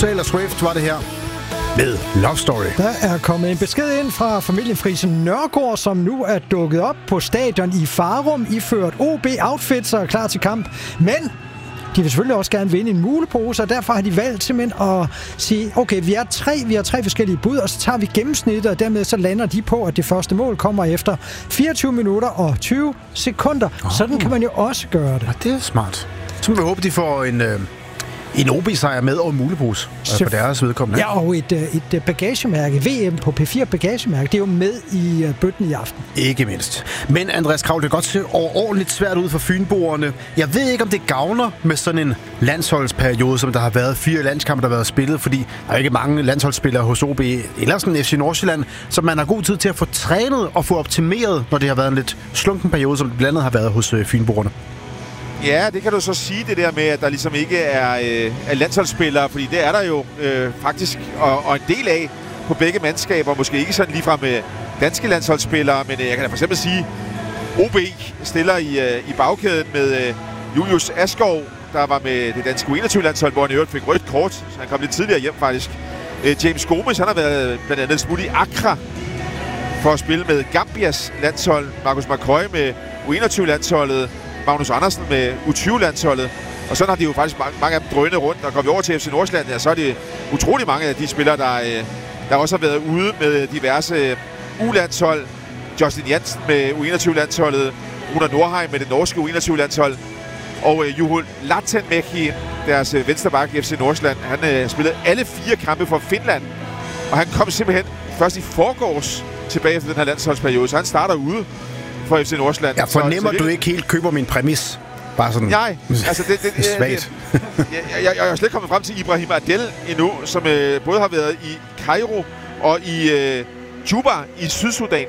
Taylor Swift var det her med Love Story. Der er kommet en besked ind fra familien Friise Nørgaard, som nu er dukket op på stadion i Farum, iført OB-outfits og er klar til kamp. Men de vil selvfølgelig også gerne vinde en mulepose, og derfor har de valgt simpelthen at sige, okay, vi har tre forskellige bud, og så tager vi gennemsnittet, og dermed så lander de på, at det første mål kommer efter 24 minutter og 20 sekunder. Sådan kan man jo også gøre det. Ja, det er smart. Så må vi håbe, de får en OB-sejr med og en mulepose for deres vedkommende. Ja, og et bagagemærke, VM på P4 bagagemærke, det er jo med i bøtten i aften. Ikke mindst. Men Andreas Kraul, det kan godt se overordentligt svært ud for fynboerne. Jeg ved ikke, om det gavner med sådan en landsholdsperiode, som der har været 4 landskampe, der har været spillet, fordi der er ikke mange landsholdsspillere hos OB eller sådan FC Nordsjælland, så man har god tid til at få trænet og få optimeret, når det har været en lidt slunken periode, som det blandt andet har været hos fynboerne. Ja, det kan du så sige, det der med, at der ligesom ikke er landsholdsspillere, fordi det er der jo faktisk, og en del af på begge mandskaber, måske ikke sådan ligefrem med danske landsholdsspillere, men jeg kan da for eksempel sige, OB stiller i bagkæden med Julius Askov, der var med det danske U21-landshold, hvor han i øvrigt fik rødt kort, så han kom lidt tidligere hjem faktisk. James Gomes, han har været blandt andet smut i Accra for at spille med Gambias landshold, Marcus McCoy med U21-landsholdet, Magnus Andersen med U20-landsholdet. Og sådan har de jo faktisk mange af dem drønet rundt. Og går vi over til FC Nordsjælland, ja, så er det utrolig mange af de spillere, der også har været ude med diverse U-landshold. Justin Jansen med U21-landsholdet. Runar Nordheim med det norske U21-landshold. Og Juho Latinmäki, deres venstreback i FC Nordsjælland, han spillede alle 4 kampe for Finland. Og han kom simpelthen først i forgårs tilbage efter den her landsholdsperiode. Så han starter ude for FC Nordsjælland. Jeg fornemmer, du ikke helt køber min præmis. Bare sådan. Nej, altså det svagt. Jeg er slet ikke kommet frem til Ibrahim Adel endnu, som både har været i Cairo og i Juba i Sydsudan.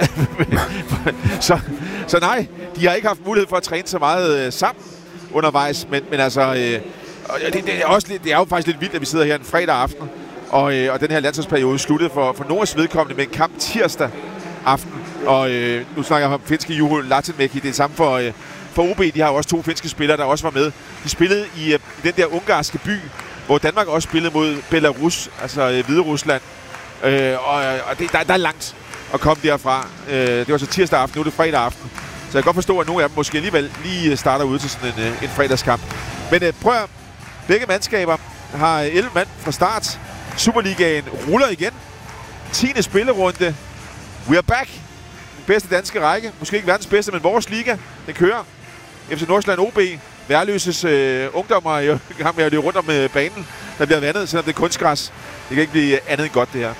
så nej, de har ikke haft mulighed for at træne så meget sammen undervejs, men altså det er jo faktisk lidt vildt, at vi sidder her en fredag aften, og den her landsholdsperiode sluttede for Norges vedkommende med en kamp tirsdag aften. Og nu snakker jeg om finske Juho Latinmäki. Det er det samme for OB. De har jo også 2 finske spillere, der også var med. De spillede i den der ungarske by, hvor Danmark også spillede mod Belarus, altså Hviderusland. Og der er langt at komme derfra. Det var så tirsdag aften, nu er det fredag aften. Så jeg kan godt forstå, at nogle af dem måske alligevel lige starter ud til sådan en fredagskamp. Men prøv at begge mandskaber har 11 mand fra start. Superligaen ruller igen. 10. spillerunde. We are back. Den bedste danske række. Måske ikke verdens bedste, men vores liga. Den kører. FC Nordsjælland OB. Værløses ungdommer er jo i gang med at løbe rundt om banen. Der bliver vandet, selvom det er kunstgræs. Det kan ikke blive andet end godt, det her.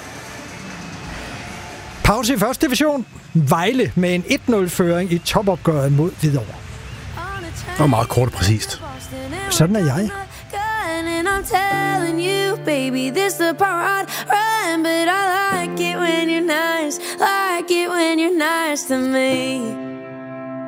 Pause i første division. Vejle med en 1-0-føring i topopgøret mod Hvidovre. Det var meget kort og præcist. Sådan er jeg. And I'm telling you, baby, this the part run, but I like it when you're nice, like it when you're nice to me.